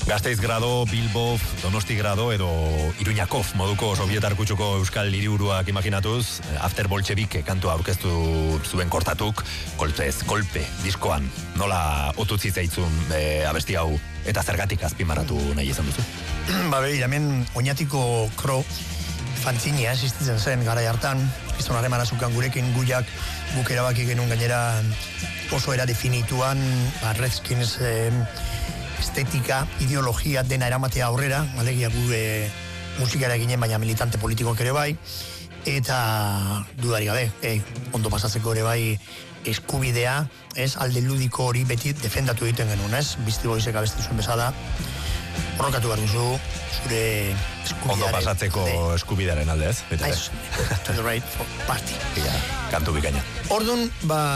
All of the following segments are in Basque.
Gasteiz grado, Bilbo, Donosti grado edo Iruñakov moduko sovietar kutsuko euskal hiriburuak imaginatuz, After Bolshevik kantua aurkeztu zuen kortatuk, kolpe diskoan. Nola otutzi zeitzun abesti hau eta zergatik azpimarratu nahi izan duzu? Hemen oinatiko kro fantzinia existitzen zen garai hartan, kriston harremana zukan gurekin guiak, guk erabaki genuen gainera oso era definituan, Redskins estetika, ideologia dena eramatea aurrera, alegia gu musikara ginen, baina militante politikoak ere bai, eta dudari gabe, ondo pasatzeko ere bai eskubidea, alde ludiko hori beti defendatu egiten genuen, Beastie Boysek abestu zuen bezala, borrokatu behar duzu, zure eskubidearen... Ondo pasatzeko eskubidearen alde, ez? To the right for party. Kantu bikaina. Orduan,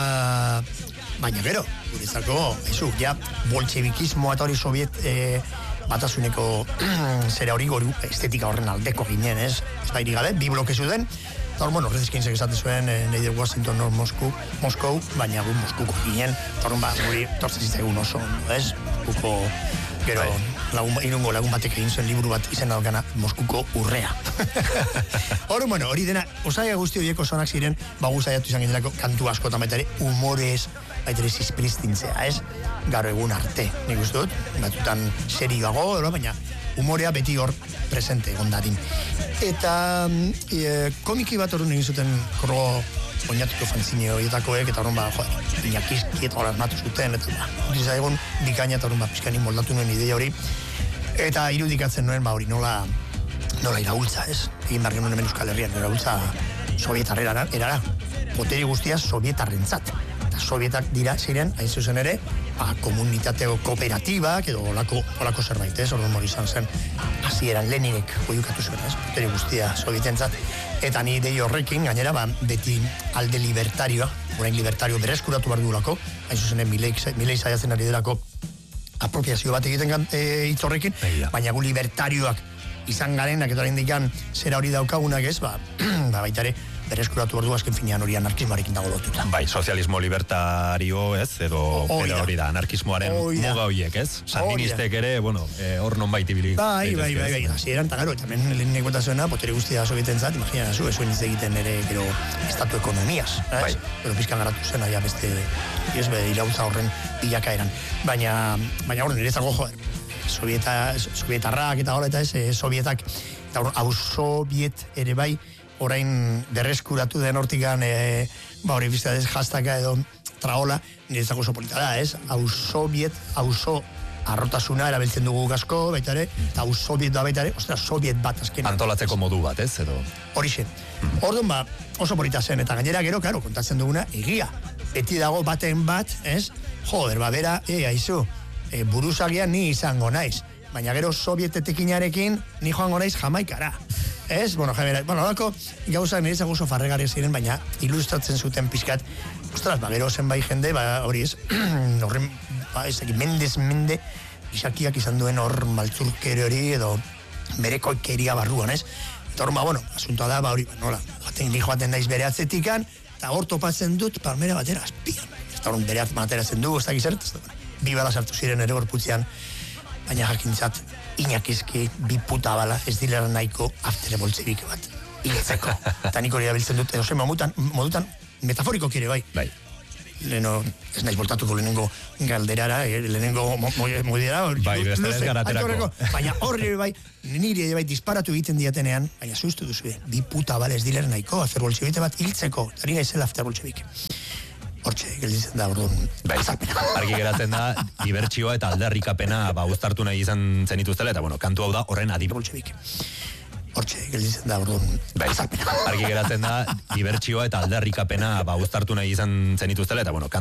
baina gero, guretzako, ja, bolshebikismoa eta hori soviet batasuneko zera hori goru estetika horren aldeko ginen, ez da irigabe, bi bloke zuten, eta hor, Redskinsek esate zuen, neither Washington nor Moscow, baina gu Moskuko ginen, eta hor, guri tortzen zitzegun oso, ez? Moskuko, gero, irungo lagun batek egin zuen liburu bat izen daukana, Moskuko urrea. Hori dena, osaia guzti horieko zonak ziren, guzaiatu izan ginelako kantu askotan baita ere, humorez, baita ere zizpristintzea, ez? Garo egun arte, nik uste dut, batutan serioago, baina humorea beti hor presente gondarin. Eta komiki bat horren egin zuten korro oinatuko fanzine horietakoek, eta horren inakizki eta horaz matu zuten, eta dira egon bikaina eta horren pizkani moldatu nuen ideia hori, eta irudikatzen nuen nola iraultza, ez? Egin behar genuen hemen Euskal Herrian, iraultza sovietarrera erara, poteri guztia sovietarrentzat. Sovietak dira ziren, hain zuzen ere, komunitateo kooperatibak edo olako zerbait, ez? Orduan hori izan zen, hasieran Leninek oiukatu zuen, ez? Poteri guztia sovietentzat. Eta ni idei horrekin, gainera, beti alde libertarioa, orain libertario berreskuratu behar duelako, hain zuzen Milei saiatzen ari delako apropiazio bat egiten hitz horrekin, baina gu libertarioak izan garenak eta orain dikan zera hori daukagunak, ez? Baita ere, berreskuratu ordu azken finean hori anarkismoarekin dago lotuta. Bai, sozialismo libertario, ez? Edo hori da, anarkismoaren muga horiek, ez? Sandinistek ere, hor non baiti bilik. Bai, hasieran, eta gero, eta hemen lehenik gota zuena, potere guztia sovietentzat, imagina zu, zuen hitz egiten ere, gero, estatu ekonomiaz, ez? Gero pizkan garatu zen, aia beste, irautza horren bilakaeran. Baina horren, niretzako, sovietarrak eta hori, eta ez, sovietak, eta hau soviet ere bai, orain berreskuratu den hortikan, hori biztadez jastaka edo traola, niretzako oso polita da, ez? Auzo arrotasuna erabiltzen dugu asko, baita ere, eta soviet da baita ere, soviet bat azken. Antolatzeko modu bat, ez? Horixe. Orduan oso polita zen, eta gainera gero, kontatzen duguna, egia. Beti dago baten bat, ez? Joder, bera, aizu, buruzagian ni izango naiz. Baina gero sovietetekinarekin ni joango naiz Jamaikara. Ez? Horako gauzak niretzako oso farregarri ziren, baina ilustratzen zuten pizkat. Ostras, gero zenbait jende, hori ez, horren, mende, gizakiak izan duen hor maltzurkere hori edo berekoikeria barruan, ez? Eta hor, asuntoa da, hori, ni joaten naiz bere atzetikan, eta hor topatzen dut palmera batera azpian. Eta hor bere atmateratzen du, ez da gizert, bi bala sartu ziren ere gorputzean, baina jakintzat, inakizki, bi puta bala, ez dilera nahiko after bolshevik bat. Hiltzeko. Eta nik hori abiltzen dut, edo zen modutan metaforiko kire, bai. Leheno, ez naiz voltatuko lehenengo galderara, lehenengo moidera. Bai, ez garaterako. Baina horri bai, niri bai disparatu egiten diatenean, baina zuztu duzu, bi puta bala ez dilera nahiko after bolshevik bat hiltzeko. Eta nina izela after bolshevik. Hortxe, gelditzen da, orduan, azalpena. Argi geratzen da, dibertsioa eta aldarrikapena uztartu nahi izan zenituztela, eta kantu hau da horren bolshevik. Hortxe, gelditzen da, orduan, azalpena. Argi geratzen da, dibertsioa eta aldarrikapena uztartu nahi izan zenituztela, eta